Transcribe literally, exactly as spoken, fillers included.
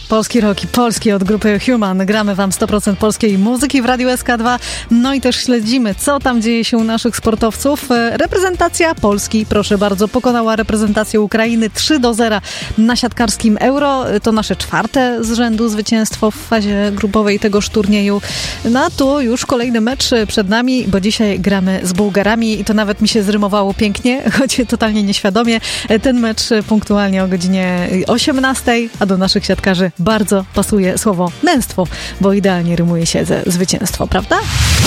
Polski rock i polski od grupy Human. Gramy wam sto procent polskiej muzyki w Radiu S K dwa. No i też śledzimy, co tam dzieje się u naszych sportowców. Reprezentacja Polski, proszę bardzo, pokonała reprezentację Ukrainy trzy do zera na siatkarskim Euro. To nasze czwarte z rzędu zwycięstwo w fazie grupowej tegoż turnieju. No a tu już kolejny mecz przed nami, bo dzisiaj gramy z Bułgarami i to nawet mi się zrymowało pięknie, choć totalnie nieświadomie. Ten mecz punktualnie o godzinie osiemnastej, a do naszych siatkarzy bardzo pasuje słowo męstwo, bo idealnie rymuje się ze zwycięstwo, prawda?